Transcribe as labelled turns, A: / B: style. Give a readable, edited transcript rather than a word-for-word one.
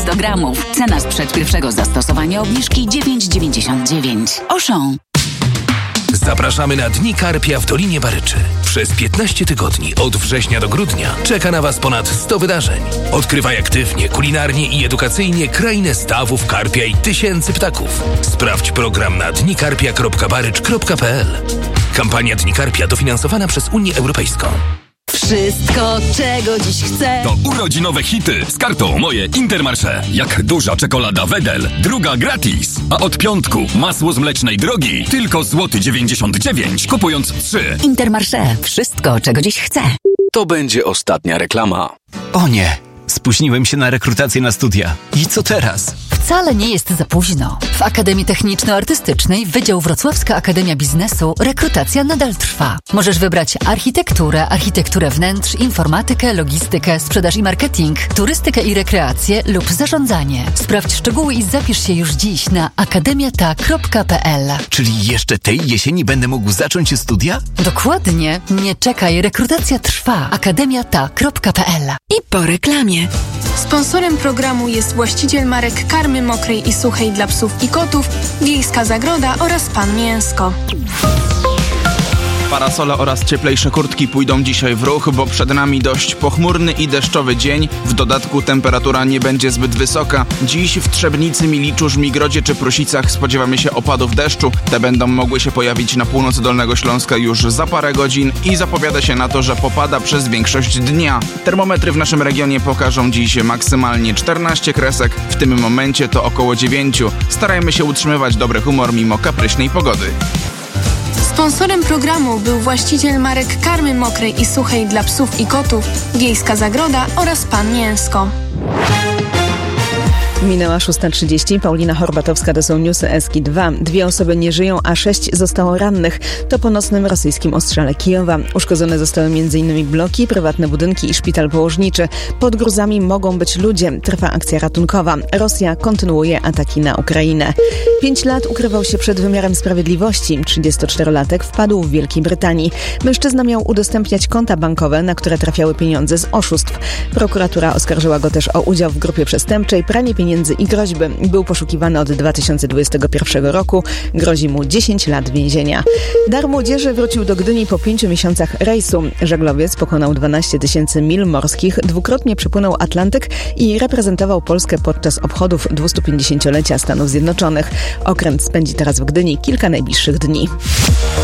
A: 100 gramów. Cena sprzed pierwszego zastosowania obniżki 9,99. Auchan.
B: Zapraszamy na Dni Karpia w Dolinie Baryczy. Przez 15 tygodni, od września do grudnia, czeka na Was ponad 100 wydarzeń. Odkrywaj aktywnie, kulinarnie i edukacyjnie krainę stawów, karpia i tysięcy ptaków. Sprawdź program na dnikarpia.barycz.pl. Kampania Dni Karpia dofinansowana przez Unię Europejską.
C: Wszystko, czego dziś chcę.
D: To urodzinowe hity z kartą Moje Intermarché. Jak duża czekolada Wedel, druga gratis. A od piątku masło z mlecznej drogi tylko złoty 99, kupując 3.
C: Intermarché. Wszystko, czego dziś chcę.
E: To będzie ostatnia reklama.
F: O nie, spóźniłem się na rekrutację na studia. I co teraz?
G: Wcale nie jest za późno. W Akademii Techniczno-Artystycznej Wydział Wrocławska Akademia Biznesu rekrutacja nadal trwa. Możesz wybrać architekturę wnętrz, informatykę, logistykę, sprzedaż i marketing, turystykę i rekreację lub zarządzanie. Sprawdź szczegóły i zapisz się już dziś na akademiata.pl.
F: Czyli jeszcze tej jesieni będę mógł zacząć studia?
G: Dokładnie. Nie czekaj, rekrutacja trwa. akademiata.pl.
H: I po reklamie. Sponsorem programu jest właściciel marek karmy mokrej i suchej dla psów i kotów, Wiejska Zagroda oraz Pan Mięsko.
I: Parasole oraz cieplejsze kurtki pójdą dzisiaj w ruch, bo przed nami dość pochmurny i deszczowy dzień. W dodatku temperatura nie będzie zbyt wysoka. Dziś w Trzebnicy, Miliczu, Żmigrodzie czy Prusicach spodziewamy się opadów deszczu. Te będą mogły się pojawić na północy Dolnego Śląska już za parę godzin i zapowiada się na to, że popada przez większość dnia. Termometry w naszym regionie pokażą dziś maksymalnie 14 kresek. W tym momencie to około 9. Starajmy się utrzymywać dobry humor mimo kapryśnej pogody.
H: Sponsorem programu był właściciel marek karmy mokrej i suchej dla psów i kotów, Wiejska Zagroda oraz Pan Mięsko.
J: Minęła 6:30. Paulina Horbatowska, to są newsy Eski 2. 2 osoby nie żyją, a 6 zostało rannych. To po nocnym rosyjskim ostrzale Kijowa. Uszkodzone zostały m.in. bloki, prywatne budynki i szpital położniczy. Pod gruzami mogą być ludzie. Trwa akcja ratunkowa. Rosja kontynuuje ataki na Ukrainę. 5 lat ukrywał się przed wymiarem sprawiedliwości. 34-latek wpadł w Wielkiej Brytanii. Mężczyzna miał udostępniać konta bankowe, na które trafiały pieniądze z oszustw. Prokuratura oskarżyła go też o udział w grupie przestępczej, pranie pieniędzy i groźby. Był poszukiwany od 2021 roku. Grozi mu 10 lat więzienia. Dar Młodzieży wrócił do Gdyni po 5 miesiącach rejsu. Żaglowiec pokonał 12 000 mil morskich, dwukrotnie przepłynął Atlantyk i reprezentował Polskę podczas obchodów 250-lecia Stanów Zjednoczonych. Okręt spędzi teraz w Gdyni kilka najbliższych dni.